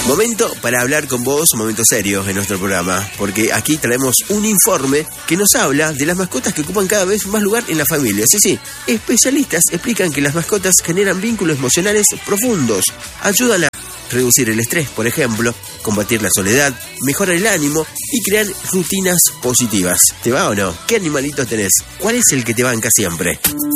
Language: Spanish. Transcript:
Momento para hablar con vos, momento serio en nuestro programa, porque aquí traemos un informe que nos habla de las mascotas que ocupan cada vez más lugar en la familia. Sí, especialistas explican que las mascotas generan vínculos emocionales profundos, ayudan a reducir el estrés, por ejemplo, combatir la soledad, mejorar el ánimo y crear rutinas positivas. ¿Te va o no? ¿Qué animalitos tenés? ¿Cuál es el que te banca siempre?